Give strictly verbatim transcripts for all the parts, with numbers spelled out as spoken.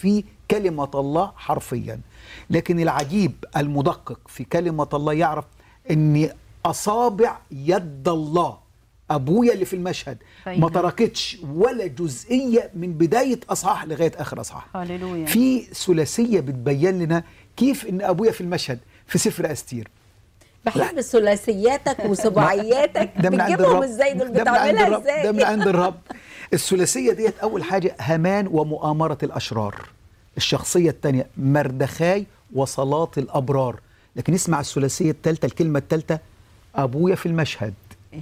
في كلمة الله حرفيا. لكن العجيب المدقق في كلمة الله يعرف ان اصابع يد الله ابويا اللي في المشهد ما تركتش ولا جزئية من بداية اصحاح لغاية اخر اصحاح. هللويا. في ثلاثية بتبين لنا كيف ان ابويا في المشهد في سفر استير. بحب ثلاثياتك وسبعياتك، بتجيبهم ازاي دول؟ بتعملها ازاي؟ ده من عند الرب. الثلاثيه ديت اول حاجه هامان ومؤامره الاشرار، الشخصيه الثانيه مردخاي وصلاه الابرار. لكن اسمع الثلاثيه الثالثه، الكلمه الثالثه ابويا في المشهد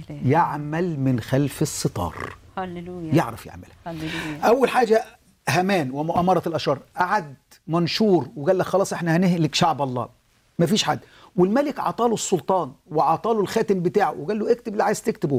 يعمل من خلف الستار. هللويا. يعرف يعملها. هللويا. اول حاجه هامان ومؤامره الاشرار، قعد منشور وقال لك خلاص احنا هنهلك شعب الله، مفيش حد. والملك عطاله السلطان وعطاله الخاتم بتاعه وقال له اكتب اللي عايز تكتبه،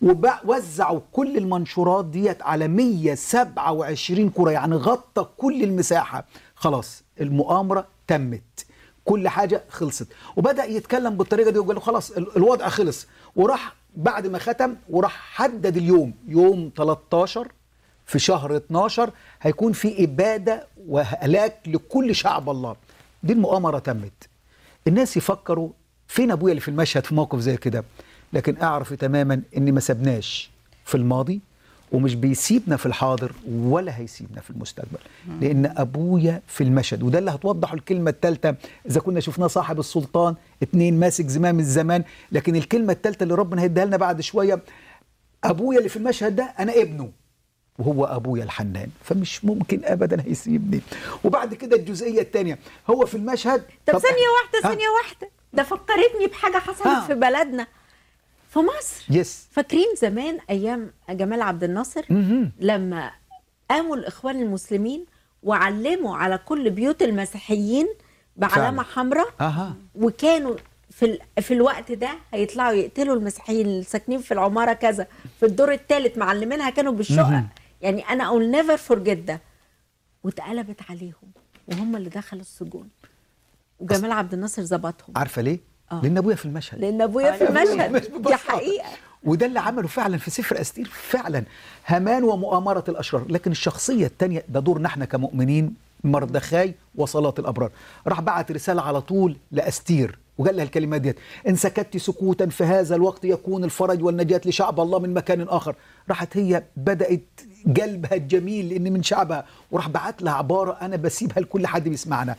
ووزعوا كل المنشورات ديت على مية وسبعة وعشرين كرة، يعني غطى كل المساحة. خلاص المؤامرة تمت، كل حاجة خلصت. وبدأ يتكلم بالطريقة دي وقال له خلاص الوضع خلص. وراح بعد ما ختم وراح حدد اليوم، يوم ثلاثة عشر في شهر اتناشر هيكون في إبادة وهلاك لكل شعب الله. دي المؤامرة تمت. الناس يفكروا فين ابويا اللي في المشهد في موقف زي كده، لكن اعرف تماما ان ما سبناش في الماضي ومش بيسيبنا في الحاضر ولا هيسيبنا في المستقبل، لان ابويا في المشهد. وده اللي هتوضحه الكلمه الثالثه اذا كنا شفناه صاحب السلطان اتنين ماسك زمام الزمان. لكن الكلمه الثالثه اللي ربنا هيديها لنا بعد شويه، ابويا اللي في المشهد ده انا ابنه وهو ابويا الحنان، فمش ممكن ابدا هيسيبني. وبعد كده الجزئيه الثانيه هو في المشهد. طب, طب ثانيه واحده ثانيه واحده، ده فكرتني بحاجه حصلت ها. في بلدنا في مصر. يس. فاكرين زمان ايام جمال عبد الناصر م-م. لما قاموا الاخوان المسلمين وعلموا على كل بيوت المسيحيين بعلامه حمراء. أها. وكانوا في في الوقت ده هيطلعوا يقتلوا المسيحيين اللي ساكنين في العماره كذا في الدور الثالث، معلمينها كانوا بالشقق. يعني انا اول نيفر فورجيت ده. واتقلبت عليهم وهم اللي دخلوا السجون، وجمال عبد الناصر ظبطهم. عارفه ليه؟ آه. لان ابويا في المشهد. لان ابويا في المشهد، دي حقيقه. وده اللي عمله فعلا في سفر استير فعلا، هامان ومؤامره الاشرار. لكن الشخصيه الثانيه ده دورنا احنا كمؤمنين، مردخاي وصلاه الابرار. راح بعت رساله على طول لاستير وقال لها الكلمات ديت: ان سكت سكوتا في هذا الوقت يكون الفرج والنجاة لشعب الله من مكان اخر. راحت هي بدات قلبها الجميل لان من شعبها، وراح بعت لها عباره انا بسيبها لكل حد بيسمعنا: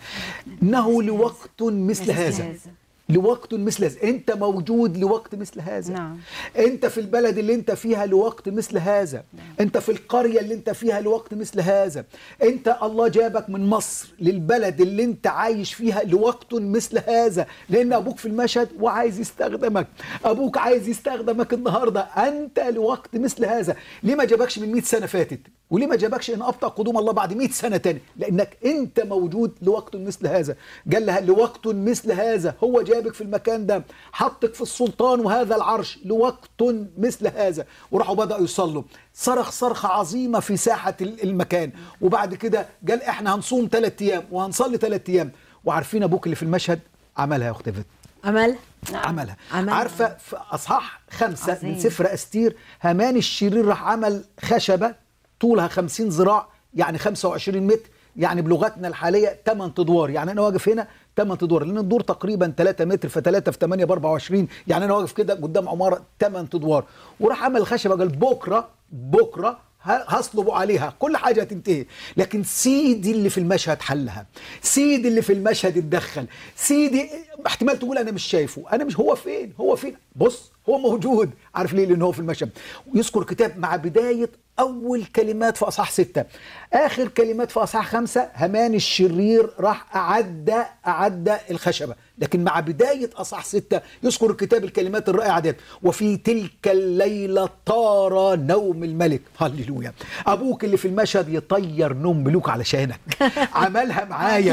انه لوقت مثل هذا، لوقت مثل هذا. انت موجود لوقت مثل هذا. نعم. انت في البلد اللي انت فيها لوقت مثل هذا. نعم. انت في القرية اللي انت فيها لوقت مثل هذا. انت الله جابك من مصر للبلد اللي انت عايش فيها لوقت مثل هذا، لان ابوك في المشهد وعايز يستخدمك. ابوك عايز يستخدمك النهاردة، انت لوقت مثل هذا. ليه ما جابكش من مئة سنة فاتت؟ وليه ما جابكش ان ابطأ قدوم الله بعد مئة سنة تاني؟ لانك انت موجود لوقت مثل هذا. قال لها لوقت مثل هذا، هو جابك في المكان ده، حطك في السلطان وهذا العرش لوقت مثل هذا. وراحوا بدأوا يصلوا، صرخ صرخة عظيمة في ساحة المكان. وبعد كده قال احنا هنصوم ثلاث ايام وهنصلي ثلاث ايام. وعارفين ابوك اللي في المشهد عملها يا اختي فت. عملها نعم. عملها. عملها. عارفة في اصحاح خمسة عظيم. من سفر استير، هامان الشرير راح عمل خشبة طولها خمسين ذراع، يعني خمسة وعشرين متر، يعني بلغتنا الحالية ثمانية ادوار. يعني انا واقف هنا ثمانية ادوار، لان الدور تقريبا ثلاثة متر، في ثلاثة في ثمانية ب أربعة وعشرين، يعني انا واقف كده قدام عمارة ثمانية ادوار. وراح عمل خشبة قال بكرة بكرة هصلبوا عليها، كل حاجة هتنتهي. لكن سيدي اللي في المشهد حلها، سيدي اللي في المشهد اتدخل. سيدي احتمال تقول انا مش شايفه، انا مش، هو فين هو فين بص هو موجود. عارف ليه؟ لان هو في المشهد. ويذكر كتاب مع بداية أول كلمات في أصحاح ستة، آخر كلمات في أصحاح خمسة، هامان الشرير راح أعد أعد الخشبة. لكن مع بداية أصحاح ستة يذكر الكتاب الكلمات الرائعة ديت: وفي تلك الليلة طار نوم الملك. هللويا. أبوك اللي في المشهد يطير نوم ملوك علشانك. عملها معايا،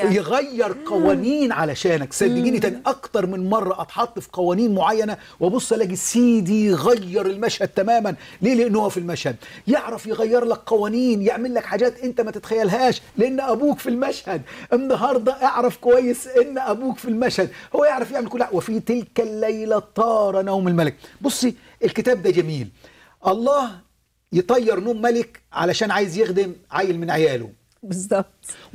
يغير قوانين علشانك. صدقيني تاني أكتر من مرة أتحط في قوانين معينة وابص الاقي سيدي غير المشهد تماما. ليه؟ لأنه هو في المشهد. يعرف يغير لك قوانين، يعمل لك حاجات انت ما تتخيلهاش، لان ابوك في المشهد. النهارده اعرف كويس ان ابوك في المشهد، هو يعرف يعمل كل حاجه. وفي تلك الليله طار نوم الملك. بصي الكتاب ده جميل. الله يطير نوم ملك علشان عايز يخدم عيل من عياله. بالظبط.